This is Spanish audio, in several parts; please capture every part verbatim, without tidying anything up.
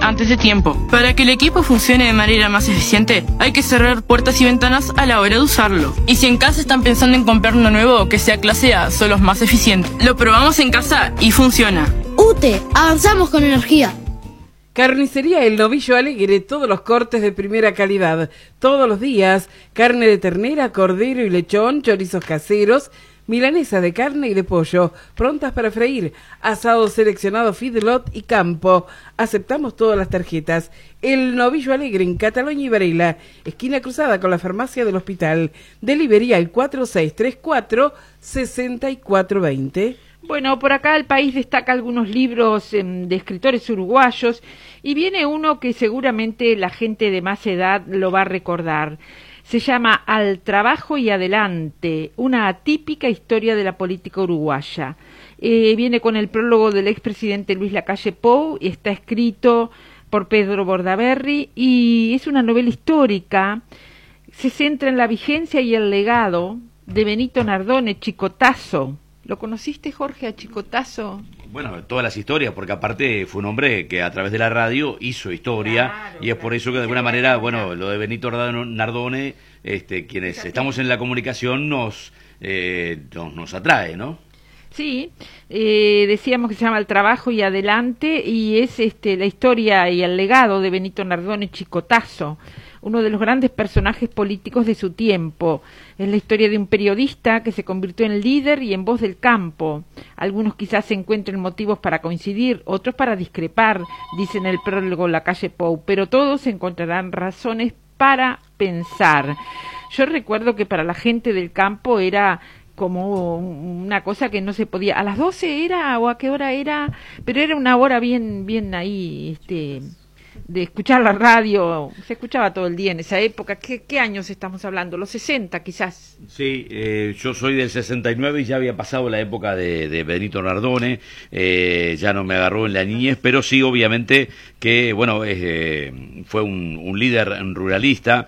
antes de tiempo. Para que el equipo funcione de manera más eficiente, hay que cerrar puertas y ventanas a la hora de usarlo. Y si en casa están pensando en comprar uno nuevo que sea clase A, son los más eficientes. Lo probamos en casa y funciona. UTE, avanzamos con energía. Carnicería El Novillo Alegre, todos los cortes de primera calidad, todos los días, carne de ternera, cordero y lechón, chorizos caseros, milanesa de carne y de pollo, prontas para freír, asado seleccionado feedlot y campo. Aceptamos todas las tarjetas. El Novillo Alegre en Cataluña y Varela, esquina cruzada con la farmacia del hospital. Delivery al cuatro seis tres cuatro, seis cuatro dos cero. Bueno, por acá el país destaca algunos libros eh, de escritores uruguayos y viene uno que seguramente la gente de más edad lo va a recordar. Se llama Al trabajo y adelante, una atípica historia de la política uruguaya. Eh, viene con el prólogo del expresidente Luis Lacalle Pou y está escrito por Pedro Bordaberry y es una novela histórica. Se centra en la vigencia y el legado de Benito Nardone, Chicotazo. ¿Lo conociste, Jorge, a Chicotazo? Bueno, todas las historias, porque aparte fue un hombre que a través de la radio hizo historia, claro, y es por eso que de alguna manera, bueno, lo de Benito Nardone, este, quienes estamos en la comunicación nos, eh, nos, nos atrae, ¿no? Sí, eh, decíamos que se llama El trabajo y adelante, y es este la historia y el legado de Benito Nardone, Chicotazo, uno de los grandes personajes políticos de su tiempo. Es la historia de un periodista que se convirtió en líder y en voz del campo. Algunos quizás se encuentren motivos para coincidir, otros para discrepar, dice en el prólogo Lacalle Pou, pero todos encontrarán razones para pensar. Yo recuerdo que para la gente del campo era como una cosa que no se podía, a las doce era o a qué hora era, pero era una hora bien bien ahí, este de escuchar la radio, se escuchaba todo el día en esa época. ¿Qué, qué años estamos hablando? ¿Los sesenta quizás? Sí, eh, yo soy del sesenta y nueve y ya había pasado la época de, de Benito Nardone, eh, ya no me agarró en la niñez, pero sí, obviamente, que, bueno, eh, fue un, un líder ruralista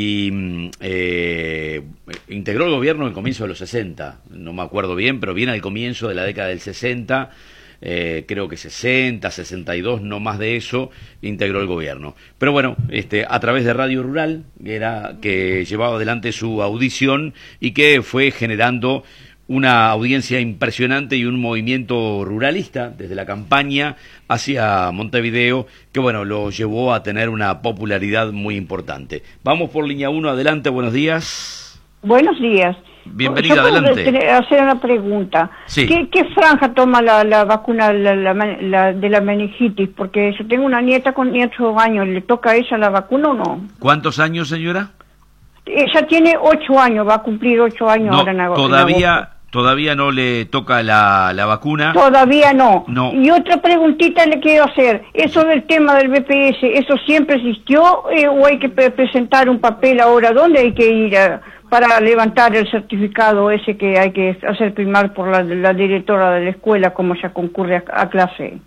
y eh, integró el gobierno al comienzo de los sesenta, no me acuerdo bien, pero bien al comienzo de la década del sesenta, Eh, creo que sesenta, sesenta y dos, no más de eso, integró el gobierno. Pero bueno, este, a través de Radio Rural, era que llevaba adelante su audición y que fue generando una audiencia impresionante y un movimiento ruralista desde la campaña hacia Montevideo, que bueno, lo llevó a tener una popularidad muy importante. Vamos por línea uno, adelante, buenos días. Buenos días. Bienvenida, Yo puedo adelante. hacer una pregunta. Sí. ¿Qué, qué franja toma la, la vacuna la, la, la, de la meningitis? Porque yo tengo una nieta con ocho años, ¿le toca a ella la vacuna o no? ¿Cuántos años, señora? Ella tiene ocho años, va a cumplir ocho años No, ahora en agosto. todavía, todavía no le toca la, la vacuna. Todavía no. No. Y otra preguntita le quiero hacer. Eso del tema del B P S, ¿eso siempre existió eh, o hay que pre presentar un papel ahora? ¿Dónde hay que ir a, para levantar el certificado ese que hay que hacer firmar por la, la directora de la escuela como ya concurre a, a clase?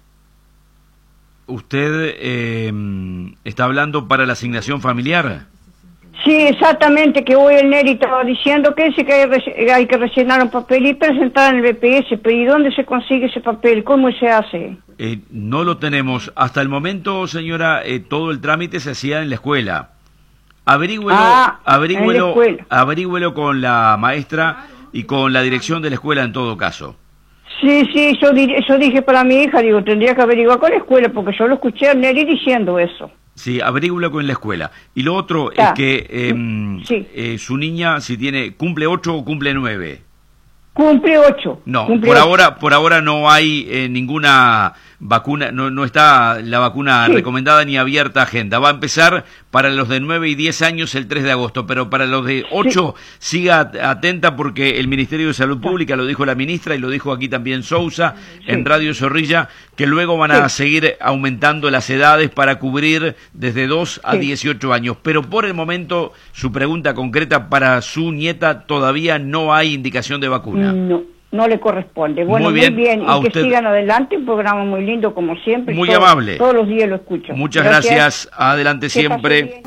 ¿Usted eh, está hablando para la asignación familiar? Sí, exactamente, que hoy el Neri estaba diciendo que dice que hay, hay que rellenar un papel y presentar en el B P S, pero ¿y dónde se consigue ese papel? ¿Cómo se hace? Eh, no lo tenemos. Hasta el momento, señora, eh, todo el trámite se hacía en la escuela. Averígüelo, ah, averígüelo, averígüelo con la maestra y con la dirección de la escuela en todo caso. Sí, sí, yo, yo dije para mi hija, digo, tendría que averiguar con la escuela, porque yo lo escuché a Neri diciendo eso. Sí, averígüelo con la escuela. Y lo otro Ta. es que eh, sí. eh, su niña, si tiene, ¿cumple ocho o cumple nueve? Cumple ocho. No, cumple por ocho. ahora, por ahora no hay eh, ninguna vacuna, no, no está la vacuna sí. recomendada ni abierta agenda. Va a empezar para los de nueve y diez años el tres de agosto, pero para los de ocho sí. siga atenta porque el Ministerio de Salud Pública, lo dijo la ministra y lo dijo aquí también Sousa sí. en Radio Zorrilla, que luego van a sí. seguir aumentando las edades para cubrir desde dos a dieciocho años. Pero por el momento, su pregunta concreta, para su nieta todavía no hay indicación de vacuna. No. No le corresponde. Bueno, muy bien, muy bien. y que usted... sigan adelante, un programa muy lindo como siempre. Muy todo, amable. Todos los días lo escucho. Muchas gracias, gracias. Adelante siempre.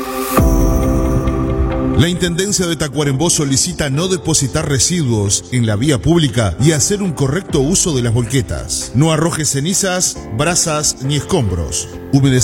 La Intendencia de Tacuarembó solicita no depositar residuos en la vía pública y hacer un correcto uso de las volquetas. No arroje cenizas, brasas ni escombros. Humedecer